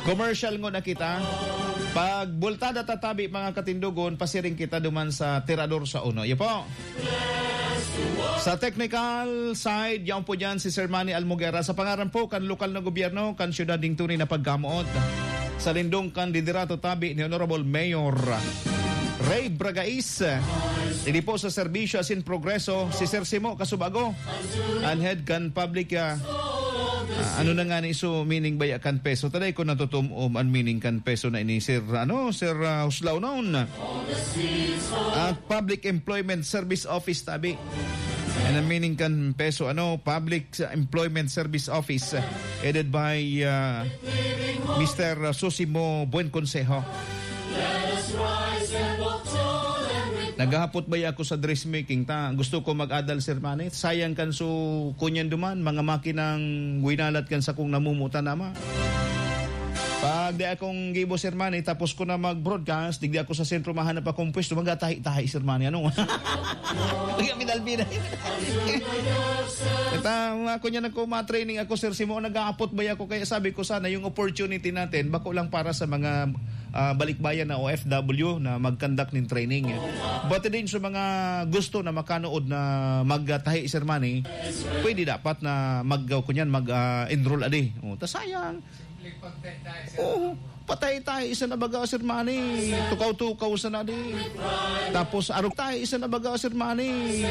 Commercial ngo na kita. Pag bultada tatabi mga katindugon, pasiring kita duman sa tirador sa uno. Iyo po. Sa technical side, yaon po dyan si Sir Manny Almogera. Sa pangaran po, kan lokal na gobyerno, kan syudad ding tunay na pagkamuot. Sa lindong kan liderato tabi ni Honorable Mayor Ray Bragais. Hindi po sa serbisyo asin progreso, si Sir Simo Kasubago. And head kan public ano na nga ni iso meaning baya kan peso. Taday ko natutumom an meaning kan peso na ini Sir Huslaw noon. At Public Employment Service Office tabi. And ang meaning kan peso Public Employment Service Office headed by Mr. Susimo Buen Consejo. Naghahapot ba ako sa dressmaking gusto ko mag-adal Sir Manny. Sayang kan so kunyan duman mga makinang winalat kan sa kung namumuta nama. Pag di akong gibo Sir Manny, tapos ko na mag-broadcast, digdi ako sa sentro mahanap akong pwesto, magatahi-tahi Sir Manny. Pag-amidalbina. Ako niya nagko-training ako Sir Simo, nag-aapot ba ako, kaya sabi ko sana yung opportunity natin, bako lang para sa mga balikbayan na OFW na mag-conduct ng training. But din sa mga gusto na makanood na magtahi Sir Manny, pwede dapat na mag-enroll adi. Sayang. Patay tayo isa na baga Sir Manny. Tukaw-tukaw sa nadi. Tapos arog tayo isa na baga Sir Manny.